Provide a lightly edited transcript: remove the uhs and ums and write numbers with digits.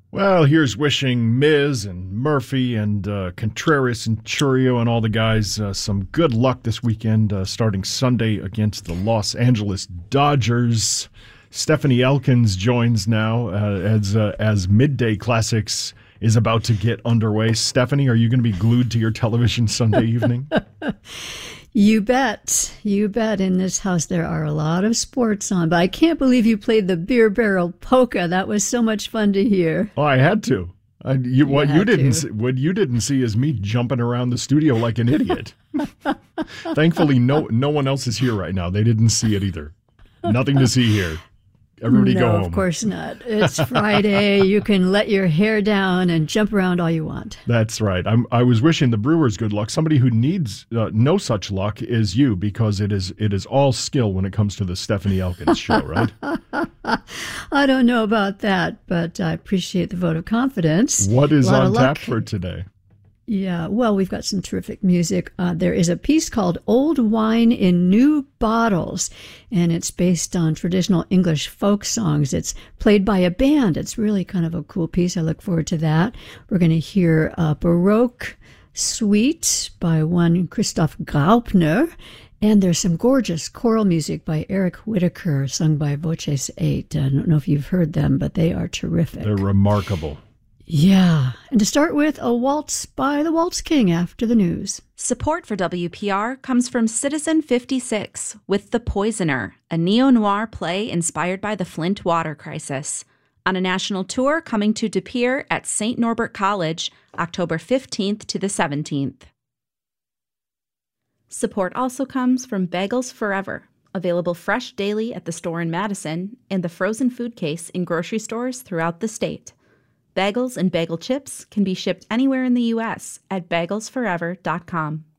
Well, here's wishing Miz and Murphy and Contreras and Churio and all the guys some good luck this weekend, starting Sunday against the Los Angeles Dodgers. Stephanie Elkins joins now as Midday Classics is about to get underway. Stephanie, are you going to be glued to your television Sunday evening? You bet. You bet. In this house, there are a lot of sports on, but I can't believe you played the beer barrel polka. That was so much fun to hear. Oh, I had to. What you didn't see is me jumping around the studio like an idiot. Thankfully, no one else is here right now. They didn't see it either. Nothing to see here. Everybody go home. No, of course not. It's Friday. You can let your hair down and jump around all you want. That's right. I was wishing the Brewers good luck. Somebody who needs no such luck is you, because it is all skill when it comes to the Stephanie Elkins show, right? I don't know about that, but I appreciate the vote of confidence. What is on tap for today? Yeah, well, we've got some terrific music. There is a piece called Old Wine in New Bottles, and it's based on traditional English folk songs. It's played by a band. It's really kind of a cool piece. I look forward to that. We're going to hear a Baroque Suite by one Christoph Graupner, and there's some gorgeous choral music by Eric Whitaker, sung by Voces 8. I don't know if you've heard them, but they are terrific. They're remarkable. Yeah, and to start with, a waltz by the Waltz King after the news. Support for WPR comes from Citizen 56 with The Poisoner, a neo-noir play inspired by the Flint water crisis. On a national tour coming to De Pere at St. Norbert College, October 15th to the 17th. Support also comes from Bagels Forever, available fresh daily at the store in Madison and the frozen food case in grocery stores throughout the state. Bagels and bagel chips can be shipped anywhere in the U.S. at bagelsforever.com.